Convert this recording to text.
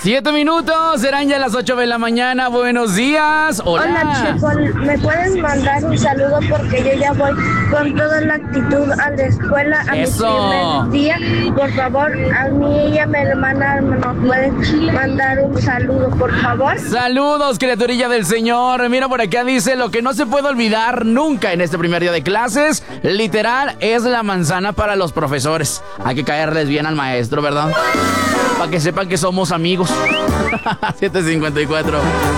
7 minutos, serán ya las 8 de la mañana. Buenos días. Hola. Hola, chicos, ¿me pueden mandar un saludo? Porque yo ya voy con toda la actitud a la escuela a Eso. mi primer día. Por favor, a mí y a mi hermana nos pueden mandar un saludo, por favor. Saludos, criaturilla del Señor. Mira, por acá dice: lo que no se puede olvidar nunca en este primer día de clases, literal, es la manzana para los profesores. Hay que caerles bien al maestro, ¿verdad? Para que sepan que somos amigos. 7:54.